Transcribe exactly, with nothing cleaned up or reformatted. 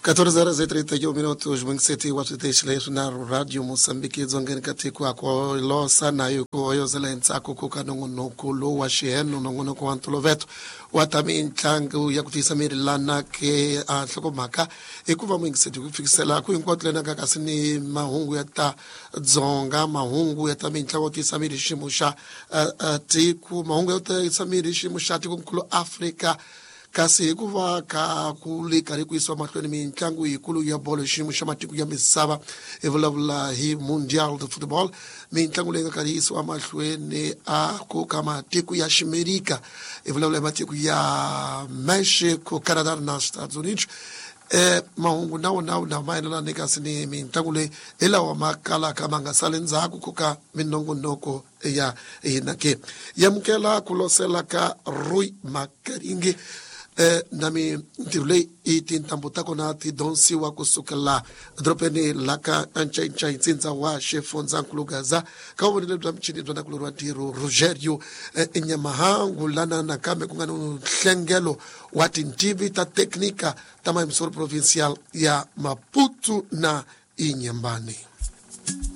catorze horas e trinta e um minutos mwengiseti watuteshiletu na radio Mosambiki zongeni katikwa kwa losa na yuko yozelenza kukuka nongonoko lo wa shihenu nongonoko wantulo vetu watami nchangu ya kutisamiri lana ke atlokomaka ekuva mwengiseti kufikisela kuinkotle na kakasini mahungu ya ta zonga mahungu ya tami nchangu tisamiri shimusha tiku mahungu ya tisamiri shimusha tiku mkulo Afrika kasi kuva ka kulika rikuiswa matlweni minchangu ikulu ya bolo shimu shamatiku ya misaba evolavula hi mundial de football minchangu lenga kariswa matlweni a ku kama tiku ya shimerika evolavula matiku ya Mexico, Canada na Estados Unidos e mahungu nao nao na maina na nekasini minchangu ela wa makala kama ngasalenza kuka minongo noko ya inake ya mkela kulosela ka Rui Makaringe Eh, nami ntirule iti ntambutako na ati donsi wa kusukala dropeni laka ancha incha inzinza wa shefonza nkulugaza kawo nile dwa mchini dwa nakulurwa tiru Rogerio eh, inyamahangu lana na kame kunganu hlengelo wati ntivi ta teknika tama imsoro provincial ya Maputo na Inyambani.